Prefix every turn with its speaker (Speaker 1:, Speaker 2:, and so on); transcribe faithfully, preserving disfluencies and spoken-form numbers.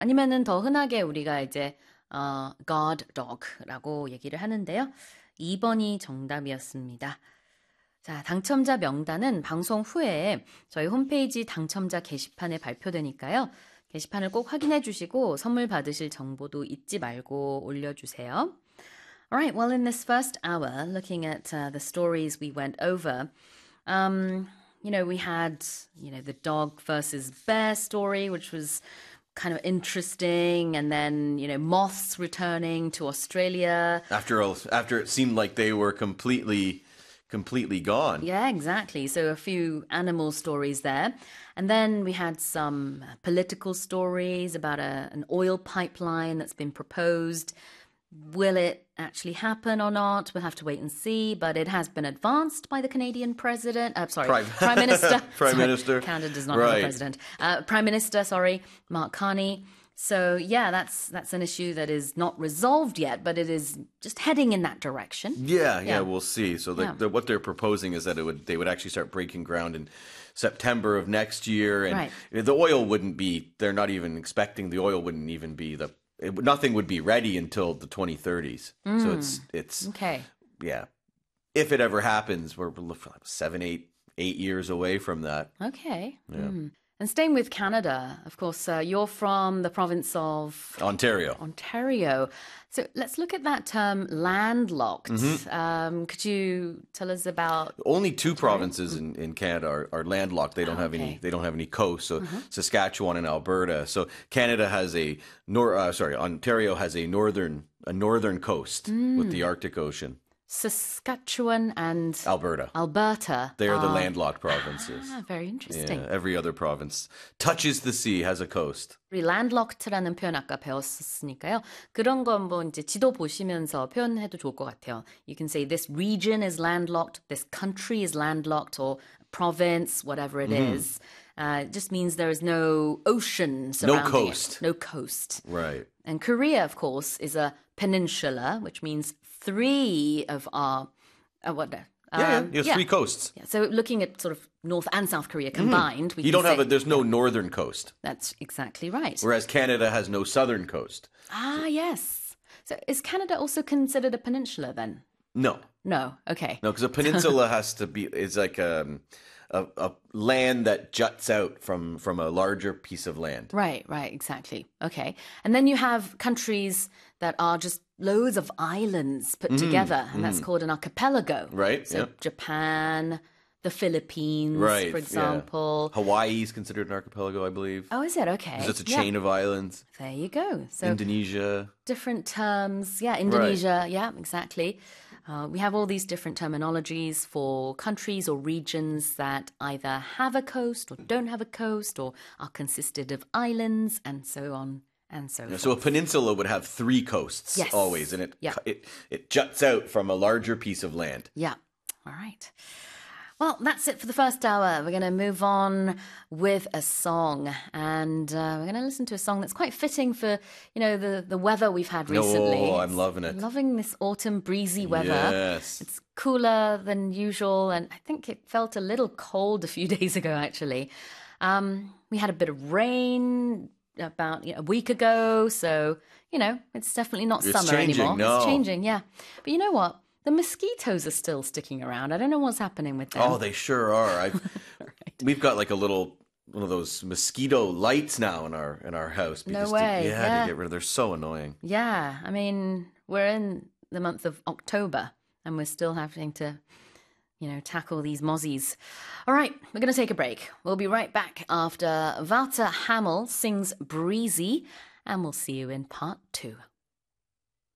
Speaker 1: 아니면은 더 흔하게 우리가 이제 어, guard dog라고 얘기를 하는데요. 이 번이 정답이었습니다. 자, 당첨자 명단은 방송 후에 저희 홈페이지 당첨자 게시판에 발표되니까요. 게시판을 꼭 확인해 주시고 선물 받으실 정보도 잊지 말고 올려주세요. Alright, well in this first hour, looking at uh, the stories we went over, um, you know, we had, you know, the dog versus bear story, which was kind of interesting, and then, you know, moths returning to Australia.
Speaker 2: After, after it seemed like they were completely... completely gone.
Speaker 1: Yeah, exactly. So a few animal stories there. And then we had some political stories about a, an oil pipeline that's been proposed. Will it actually happen or not? We'll have to wait and see. But it has been advanced by the Canadian president. Uh, sorry, Prime, Prime Minister.
Speaker 2: Prime
Speaker 1: sorry,
Speaker 2: Minister.
Speaker 1: Canada does not
Speaker 2: right.
Speaker 1: have a president. Uh, Prime Minister, sorry, Mark Carney. So yeah, that's that's an issue that is not resolved yet, but it is just heading in that direction.
Speaker 2: Yeah, yeah,
Speaker 1: yeah.
Speaker 2: we'll see. So the,
Speaker 1: yeah.
Speaker 2: the, what they're proposing is that it would they would actually start breaking ground in September of next year, and
Speaker 1: right.
Speaker 2: the oil wouldn't be. They're not even expecting the oil wouldn't even be the. It, nothing would be ready until the twenty thirties. Mm. So it's it's
Speaker 1: okay.
Speaker 2: Yeah, if it ever happens, we're seven, eight, eight years away from that.
Speaker 1: Okay.
Speaker 2: Yeah.
Speaker 1: Mm. And staying with Canada, of course, uh, you're from the province of...
Speaker 2: Ontario.
Speaker 1: Ontario. So let's look at that term, landlocked. Mm-hmm. Um, could you tell us about...
Speaker 2: Only two Ontario? provinces in, in Canada are, are landlocked. They don't
Speaker 1: oh,
Speaker 2: have
Speaker 1: okay.
Speaker 2: any. They don't have any coast. So
Speaker 1: uh-huh.
Speaker 2: Saskatchewan and Alberta. So Canada has a nor. Uh, sorry, Ontario has a northern a northern coast mm. with the Arctic Ocean.
Speaker 1: Saskatchewan and
Speaker 2: Alberta.
Speaker 1: Alberta.
Speaker 2: They are the landlocked provinces.
Speaker 1: Ah, very interesting.
Speaker 2: Yeah, every other province touches the sea, has a coast.
Speaker 1: 우리 landlocked라는 표현 아까 배웠으니까요. 그런 건 뭐 이제 지도 보시면서 표현해도 좋을 것 같아요. You can say this region is landlocked, this country is landlocked, or province, whatever it mm-hmm. is. Uh, it just means there is no ocean surrounding
Speaker 2: No coast.
Speaker 1: it. No coast.
Speaker 2: Right.
Speaker 1: And Korea, of course, is a peninsula, which means three of our, uh, what, um,
Speaker 2: yeah, yeah, yeah, three coasts.
Speaker 1: Yeah, so looking at sort of North and South Korea combined, mm. we
Speaker 2: you
Speaker 1: can
Speaker 2: don't have
Speaker 1: say,
Speaker 2: a, there's no northern coast.
Speaker 1: That's exactly right.
Speaker 2: Whereas Canada has no southern coast.
Speaker 1: Ah, yes. So is Canada also considered a peninsula then?
Speaker 2: No.
Speaker 1: No. Okay.
Speaker 2: No, because a peninsula has to be is like um, a a land that juts out from from a larger piece of land.
Speaker 1: Right. Right. Exactly. Okay. And then you have countries that are just loads of islands put mm, together, and mm. that's called an archipelago.
Speaker 2: Right.
Speaker 1: So
Speaker 2: yep.
Speaker 1: Japan, the Philippines,
Speaker 2: right,
Speaker 1: for example.
Speaker 2: Yeah. Hawaii is considered an archipelago, I believe.
Speaker 1: Oh, is it? Okay.
Speaker 2: Because it's a
Speaker 1: yeah.
Speaker 2: chain of islands.
Speaker 1: There you go. So
Speaker 2: Indonesia.
Speaker 1: Different terms. Yeah, Indonesia.
Speaker 2: Right.
Speaker 1: Yeah, exactly. Uh, we have all these different terminologies for countries or regions that either have a coast or don't have a coast or are consisted of islands and so on. And so,
Speaker 2: yeah, so a peninsula would have three coasts
Speaker 1: yes.
Speaker 2: always, and it,
Speaker 1: yeah.
Speaker 2: it it juts out from a larger piece of land.
Speaker 1: Yeah. All right. Well, that's it for the first hour. We're going to move on with a song, and uh, we're going to listen to a song that's quite fitting for, you know, the, the weather we've had recently.
Speaker 2: Oh, I'm loving it.
Speaker 1: Loving this autumn breezy weather.
Speaker 2: Yes.
Speaker 1: It's cooler than usual, and I think it felt a little cold a few days ago, actually. Um, we had a bit of rain about you know, a week ago, so, you know, it's definitely not
Speaker 2: it's
Speaker 1: summer
Speaker 2: changing,
Speaker 1: anymore.
Speaker 2: No.
Speaker 1: It's changing, yeah. But you know what? The mosquitoes are still sticking around. I don't know what's happening with them.
Speaker 2: Oh, they sure are. I've,
Speaker 1: right.
Speaker 2: We've got like a little one of those mosquito lights now in our in our house.
Speaker 1: No way.
Speaker 2: To, yeah,
Speaker 1: yeah,
Speaker 2: to get rid of. They're so annoying.
Speaker 1: Yeah, I mean, we're in the month of October, and we're still having to, you know, tackle these mozzies. All right, we're going to take a break. We'll be right back after Wouter Hamel sings Breezy, and we'll see you in part two.